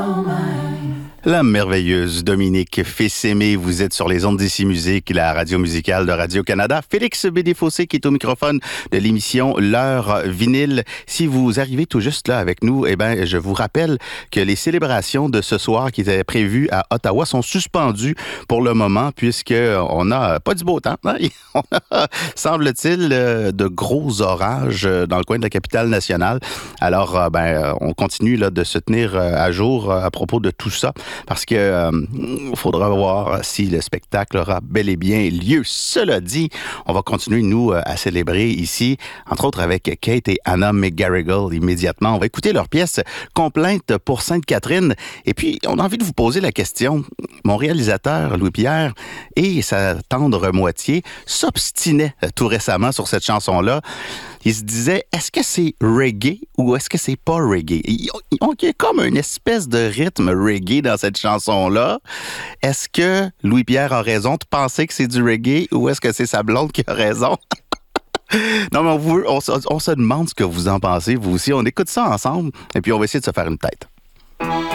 La merveilleuse Dominique Fils-Aimé, vous êtes sur les ondes d'Ici Musique, la radio musicale de Radio-Canada. Félix Bédéfossé qui est au microphone de l'émission L'heure vinyle. Si vous arrivez tout juste là avec nous, je vous rappelle que les célébrations de ce soir qui étaient prévues à Ottawa sont suspendues pour le moment puisque on n'a pas du beau temps. Hein? On a, semble-t-il, de gros orages dans le coin de la capitale nationale. Alors, on continue là, de se tenir à jour à propos de tout ça. Parce que faudra voir si le spectacle aura bel et bien lieu. Cela dit, on va continuer, nous, à célébrer ici, entre autres avec Kate et Anna McGarrigle immédiatement. On va écouter leur pièce Complainte pour Sainte-Catherine. Et puis, on a envie de vous poser la question. Mon réalisateur, Louis-Pierre, et sa tendre moitié s'obstinaient tout récemment sur cette chanson-là. Il se disait, est-ce que c'est reggae ou est-ce que c'est pas reggae? Il y a comme une espèce de rythme reggae dans cette chanson-là. Est-ce que Louis-Pierre a raison de penser que c'est du reggae ou est-ce que c'est sa blonde qui a raison? Non, mais on se demande ce que vous en pensez, vous aussi. On écoute ça ensemble et puis on va essayer de se faire une tête.